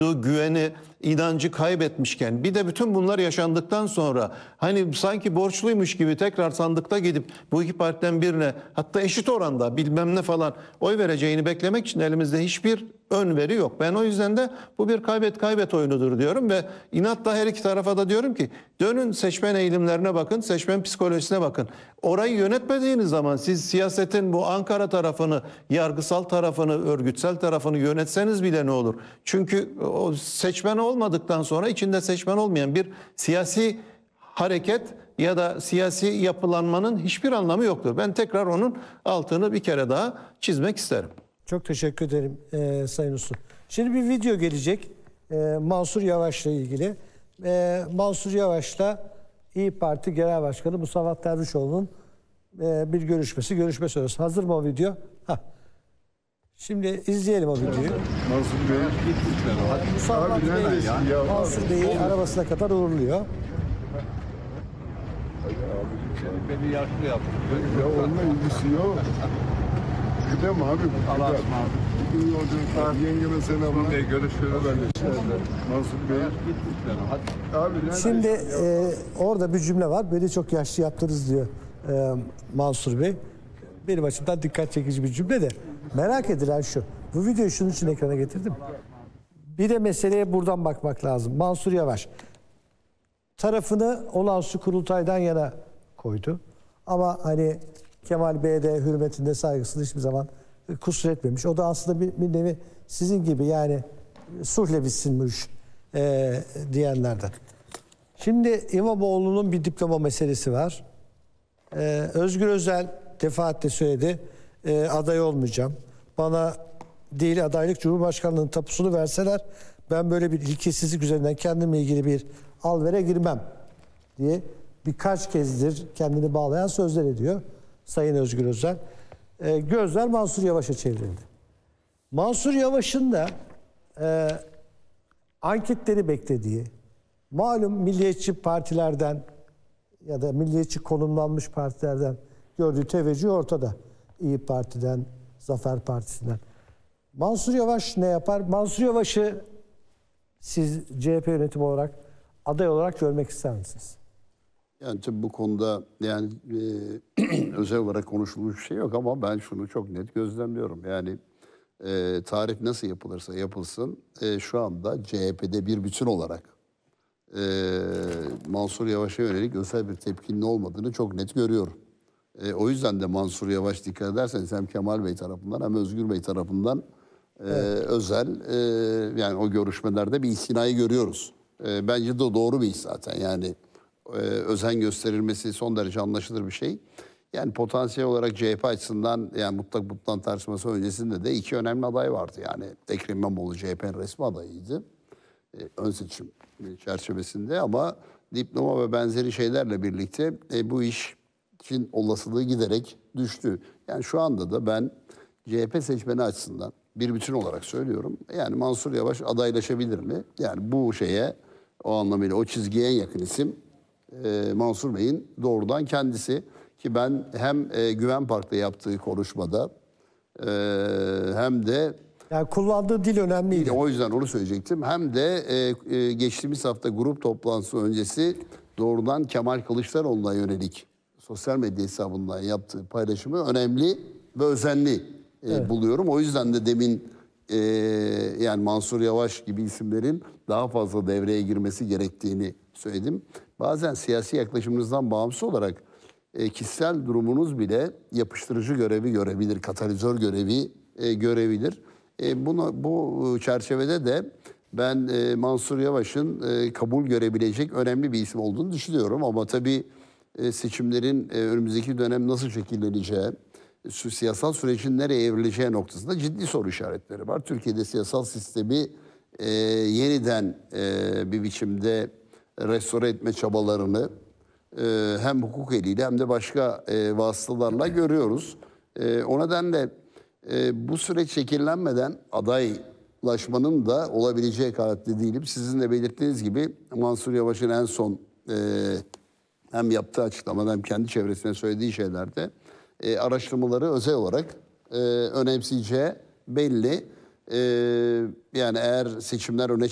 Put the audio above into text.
güveni, inancı kaybetmişken bir de bütün bunlar yaşandıktan sonra hani sanki borçluymuş gibi tekrar sandıkta gidip bu iki partiden birine, hatta eşit oranda bilmem ne falan oy vereceğini beklemek için elimizde hiçbir ön veri yok. Ben o yüzden de bu bir kaybet kaybet oyunudur diyorum ve inatla her iki tarafa da diyorum ki dönün seçmen eğilimlerine bakın, seçmen psikolojisine bakın. Orayı yönetmediğiniz zaman siz siyasetin bu Ankara tarafını, yargısal tarafını, örgütsel tarafını yönetseniz bile ne olur? Çünkü o seçmen olmadıktan sonra içinde seçmen olmayan bir siyasi hareket ya da siyasi yapılanmanın hiçbir anlamı yoktur. Ben tekrar onun altını bir kere daha çizmek isterim. Çok teşekkür ederim Sayın Uslu. Şimdi bir video gelecek Mansur Yavaş'la ilgili. Mansur Yavaş'la İYİ Parti Genel Başkanı Musavat Dervişoğlu'nun bir görüşme sonrası. Hazır mı o video? Şimdi izleyelim o videoyu. Mansur Bey. Musavat Bey Mansur Bey'i arabasına kadar uğurluyor. Beni yaşlı yaptı. Ya onunla ilgisi yok. Gidem abi. Allah'a ısmarladık. Bugün yolculuklar. Yengeme selamlar. Görüşürüz. Mansur Bey. Abi, Şimdi orada bir cümle var. Beni çok yaşlı yaptınız diyor Mansur Bey. Benim açımdan dikkat çekici bir cümle de. Merak edilen şu. Bu videoyu şunun için ekrana getirdim. Bir de meseleye buradan bakmak lazım. Mansur Yavaş tarafını olağanüstü kurultaydan yana koydu. Ama hani Kemal Bey'e de hürmetinde, saygısında hiçbir zaman kusur etmemiş. O da aslında bir nevi sizin gibi yani sulhle bitsin bu iş diyenlerden. Şimdi İmamoğlu'nun bir diploma meselesi var. Özgür Özel defaatle söyledi. Aday olmayacağım. Bana değil adaylık Cumhurbaşkanlığı'nın tapusunu verseler ben böyle bir ilkesizlik üzerinden kendimle ilgili bir alvere girmem diye birkaç kezdir kendini bağlayan sözler ediyor Sayın Özgür Özel. Gözler Mansur Yavaş'a çevrildi. Mansur Yavaş'ın da anketleri beklediği, malum milliyetçi partilerden ya da milliyetçi konumlanmış partilerden gördüğü teveccüh ortada. İYİ Parti'den, Zafer Partisi'nden. Mansur Yavaş ne yapar? Mansur Yavaş'ı siz CHP yönetimi olarak, aday olarak görmek ister misiniz? Yani tabii bu konuda yani özel olarak konuşulmuş bir şey yok ama ben şunu çok net gözlemliyorum. Yani tarih nasıl yapılırsa yapılsın şu anda CHP'de bir bütün olarak Mansur Yavaş'a yönelik özel bir tepkinin olmadığını çok net görüyorum. O yüzden de Mansur Yavaş dikkat ederseniz hem Kemal Bey tarafından hem Özgür Bey tarafından özel yani o görüşmelerde bir istinayı görüyoruz. Bence de doğru bir iş zaten yani. Özen gösterilmesi son derece anlaşılır bir şey. Yani potansiyel olarak CHP açısından yani mutlak butlan tartışması öncesinde de iki önemli aday vardı. Yani Ekrem İmamoğlu CHP'nin resmi adayıydı. Ön seçim çerçevesinde ama diploma ve benzeri şeylerle birlikte bu işin olasılığı giderek düştü. Yani şu anda da ben CHP seçmeni açısından bir bütün olarak söylüyorum. Yani Mansur Yavaş adaylaşabilir mi? Yani bu şeye o anlamıyla o çizgiye en yakın isim Mansur Bey'in doğrudan kendisi ki ben hem Güven Park'ta yaptığı konuşmada hem de yani kullandığı dil önemliydi. O yüzden onu söyleyecektim. Hem de geçtiğimiz hafta grup toplantısı öncesi doğrudan Kemal Kılıçdaroğlu'na yönelik sosyal medya hesabından yaptığı paylaşımı önemli ve özenli buluyorum. O yüzden de demin yani Mansur Yavaş gibi isimlerin daha fazla devreye girmesi gerektiğini söyledim. Bazen siyasi yaklaşımınızdan bağımsız olarak kişisel durumunuz bile yapıştırıcı görevi görebilir, katalizör görevi görebilir. Bu çerçevede de ben Mansur Yavaş'ın kabul görebilecek önemli bir isim olduğunu düşünüyorum. Ama tabii seçimlerin önümüzdeki dönem nasıl şekilleneceği, siyasal sürecin nereye evrileceği noktasında ciddi soru işaretleri var. Türkiye'de siyasal sistemi yeniden bir biçimde restore etme çabalarını hem hukuk eliyle hem de başka vasıtalarla görüyoruz. O nedenle bu süreç şekillenmeden adaylaşmanın da olabileceği kanaatinde değilim. Sizin de belirttiğiniz gibi Mansur Yavaş'ın en son hem yaptığı açıklamada hem kendi çevresine söylediği şeylerde araştırmaları özel olarak önemseyeceği belli. Yani eğer seçimler öne